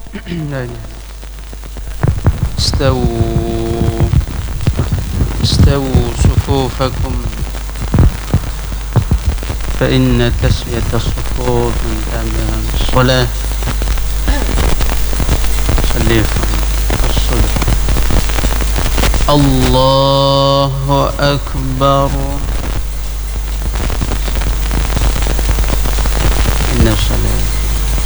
لا إله. استووا استووا صفوفكم فإن تسوية الصفوف من تمام الصلاة. صليكم الصلاة. الله أكبر. إن الصلاة